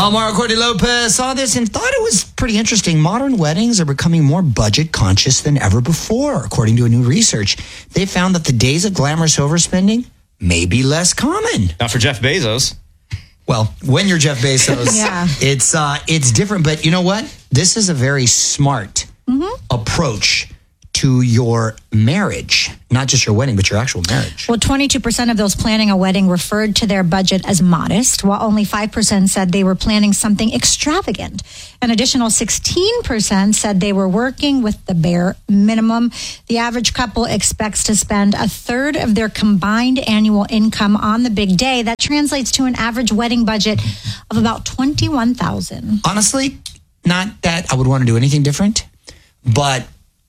Mario Cordy Lopez saw this and thought it was pretty interesting. Modern weddings are becoming more budget conscious than ever before. According to a new research, they found that the days of glamorous overspending may be less common. Not for Jeff Bezos. Well, when you're Jeff Bezos, it's different. But you know what? This is a very smart approach to your marriage, not just your wedding, but your actual marriage. Well, 22% of those planning a wedding referred to their budget as modest, while only 5% said they were planning something extravagant. An additional 16% said they were working with the bare minimum. The average couple expects to spend a third of their combined annual income on the big day. That translates to an average wedding budget of about $21,000. Honestly, not that I would want to do anything different, but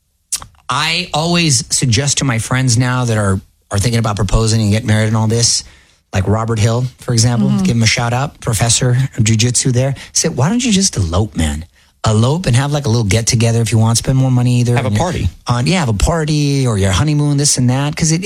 I always suggest to my friends now that are thinking about proposing and getting married and all this, like Robert Hill, for example, give him a shout out, professor of jiu-jitsu there. Said, why don't you just elope, man? Elope and have like a little get together if you want. Spend more money either. Have a party. Have a party or your honeymoon, this and that. Because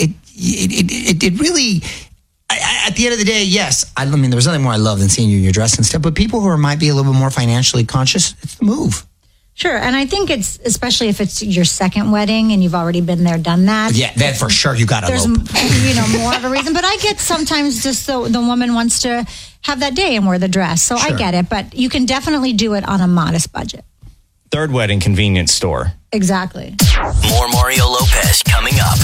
it really, at the end of the day, yes. I mean, there was nothing more I love than seeing you in your dress and stuff. But people who might be a little bit more financially conscious, it's the move. Sure, and I think it's, especially if it's your second wedding and you've already been there, done that. Yeah, that for sure, you got to There's, elope. more of a reason. But I get sometimes just the woman wants to have that day and wear the dress. So I get it, but you can definitely do it on a modest budget. Third wedding convenience store. Exactly. More Mario Lopez coming up.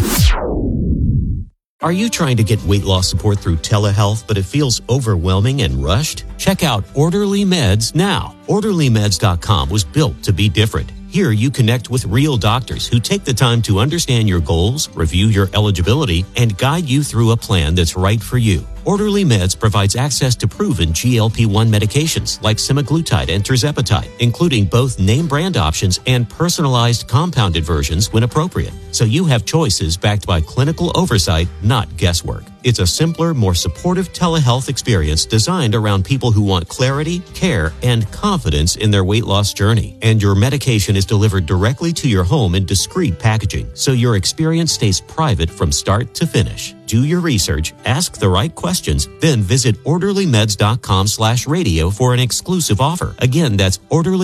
Are you trying to get weight loss support through telehealth, but it feels overwhelming and rushed? Check out Orderly Meds now. OrderlyMeds.com was built to be different. Here you connect with real doctors who take the time to understand your goals, review your eligibility, and guide you through a plan that's right for you. Orderly Meds provides access to proven GLP-1 medications like semaglutide and tirzepatide, including both name brand options and personalized compounded versions when appropriate. So you have choices backed by clinical oversight, not guesswork. It's a simpler, more supportive telehealth experience designed around people who want clarity, care, and confidence in their weight loss journey. And your medication is delivered directly to your home in discreet packaging, so your experience stays private from start to finish. Do your research, ask the right questions, then visit orderlymeds.com/radio for an exclusive offer. Again, that's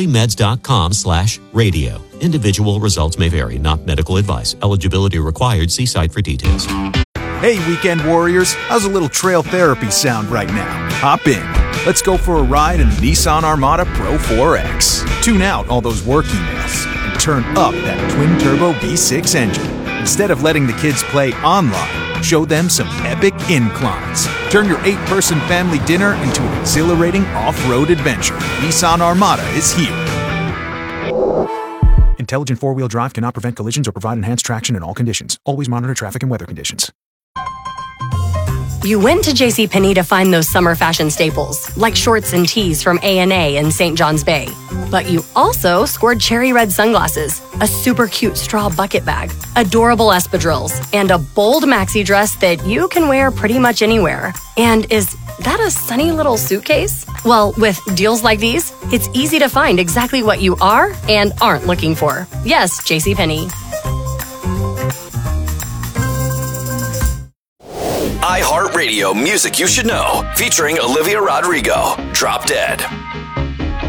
orderlymeds.com/radio. Individual results may vary, not medical advice. Eligibility required. See site for details. Hey, weekend warriors, how's a little trail therapy sound right now? Hop in. Let's go for a ride in the Nissan Armada Pro 4X. Tune out all those work emails and turn up that twin-turbo V6 engine. Instead of letting the kids play online, show them some epic inclines. Turn your 8-person family dinner into an exhilarating off-road adventure. Nissan Armada is here. Intelligent four-wheel drive cannot prevent collisions or provide enhanced traction in all conditions. Always monitor traffic and weather conditions. You went to JCPenney to find those summer fashion staples, like shorts and tees from A&A in St. John's Bay. But you also scored cherry red sunglasses, a super cute straw bucket bag, adorable espadrilles, and a bold maxi dress that you can wear pretty much anywhere. And is that a sunny little suitcase? Well, with deals like these, it's easy to find exactly what you are and aren't looking for. Yes, JCPenney. iHeartRadio Music You Should Know, featuring Olivia Rodrigo. Drop Dead.